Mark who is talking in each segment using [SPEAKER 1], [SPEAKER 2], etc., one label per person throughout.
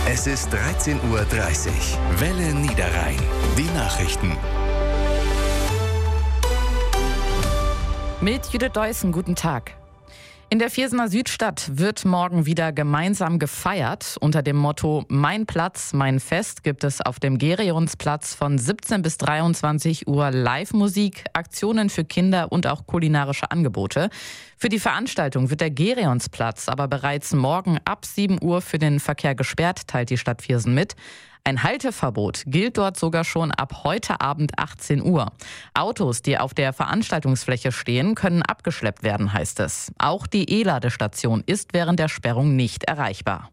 [SPEAKER 1] Es ist 13:30 Uhr. Welle Niederrhein. Die Nachrichten.
[SPEAKER 2] Mit Judith Deussen, guten Tag. In der Viersener Südstadt wird morgen wieder gemeinsam gefeiert. Unter dem Motto Mein Platz, mein Fest gibt es auf dem Gereonsplatz von 17 bis 23 Uhr Live-Musik, Aktionen für Kinder und auch kulinarische Angebote. Für die Veranstaltung wird der Gereonsplatz aber bereits morgen ab 7 Uhr für den Verkehr gesperrt, teilt die Stadt Viersen mit. Ein Halteverbot gilt dort sogar schon ab heute Abend 18 Uhr. Autos, die auf der Veranstaltungsfläche stehen, können abgeschleppt werden, heißt es. Auch die E-Ladestation ist während der Sperrung nicht erreichbar.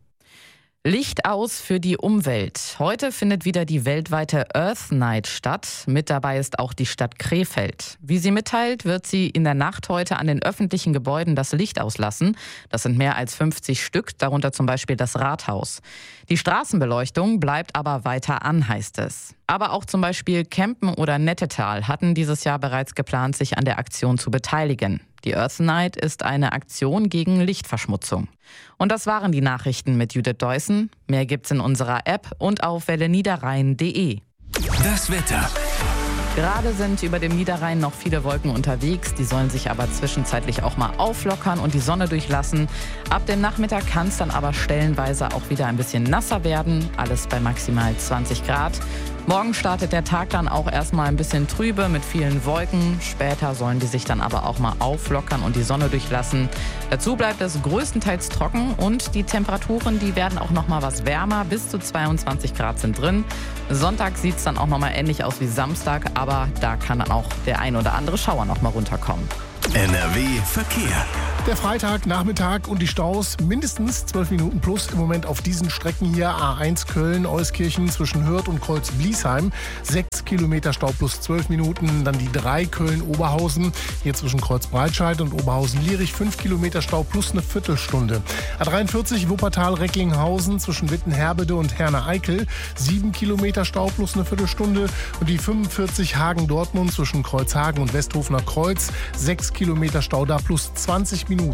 [SPEAKER 2] Licht aus für die Umwelt. Heute findet wieder die weltweite Earth Night statt. Mit dabei ist auch die Stadt Krefeld. Wie sie mitteilt, wird sie in der Nacht heute an den öffentlichen Gebäuden das Licht auslassen. Das sind mehr als 50 Stück, darunter zum Beispiel das Rathaus. Die Straßenbeleuchtung bleibt aber weiter an, heißt es. Aber auch zum Beispiel Kempen oder Nettetal hatten dieses Jahr bereits geplant, sich an der Aktion zu beteiligen. Die Earth Night ist eine Aktion gegen Lichtverschmutzung. Und das waren die Nachrichten mit Judith Deussen. Mehr gibt's in unserer App und auf welleniederrhein.de.
[SPEAKER 1] Das Wetter.
[SPEAKER 2] Gerade sind über dem Niederrhein noch viele Wolken unterwegs. Die sollen sich aber zwischenzeitlich auch mal auflockern und die Sonne durchlassen. Ab dem Nachmittag kann es dann aber stellenweise auch wieder ein bisschen nasser werden. Alles bei maximal 20 Grad. Morgen startet der Tag dann auch erstmal ein bisschen trübe mit vielen Wolken. Später sollen die sich dann aber auch mal auflockern und die Sonne durchlassen. Dazu bleibt es größtenteils trocken und die Temperaturen, die werden auch noch mal was wärmer. Bis zu 22 Grad sind drin. Sonntag sieht es dann auch noch mal ähnlich aus wie Samstag, aber da kann dann auch der ein oder andere Schauer noch mal runterkommen.
[SPEAKER 1] NRW Verkehr.
[SPEAKER 3] Der Freitagnachmittag und die Staus mindestens 12 Minuten plus im Moment auf diesen Strecken hier. A1 Köln-Euskirchen zwischen Hürth und Kreuz-Bliesheim. 6 Kilometer Stau plus 12 Minuten. Dann die 3 Köln-Oberhausen. Hier zwischen Kreuz-Breitscheid und Oberhausen-Lierich 5 Kilometer Stau plus eine Viertelstunde. A43 Wuppertal-Recklinghausen zwischen Wittenherbede und Herne-Eickel. 7 Kilometer Stau plus eine Viertelstunde. Und die 45 Hagen-Dortmund zwischen Kreuzhagen und Westhofener Kreuz. 6 Kilometer Stau da plus 20 Minuten.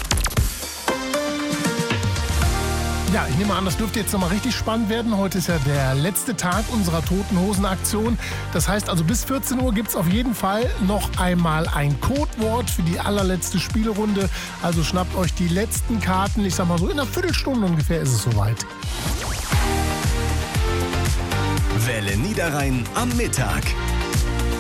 [SPEAKER 3] Ja, ich nehme an, das dürfte jetzt nochmal richtig spannend werden. Heute ist ja der letzte Tag unserer Toten-Hosen-Aktion. Das heißt also, bis 14 Uhr gibt es auf jeden Fall noch einmal ein Codewort für die allerletzte Spielrunde. Also schnappt euch die letzten Karten. Ich sag mal so, in einer Viertelstunde ungefähr ist es soweit.
[SPEAKER 1] Welle Niederrhein am Mittag.